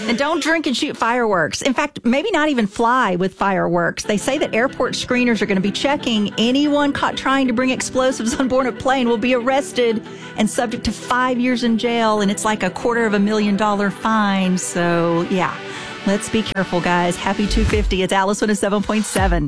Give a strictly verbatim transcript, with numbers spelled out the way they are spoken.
And don't drink and shoot fireworks. In fact, maybe not even fly with fireworks. They say that airport screeners are going to be checking anyone caught trying to bring explosives on board a plane will be arrested and subject to five years in jail. And it's like a quarter of a million dollar fine. So, yeah, let's be careful, guys. Happy two fifty. It's Alice one oh seven point seven.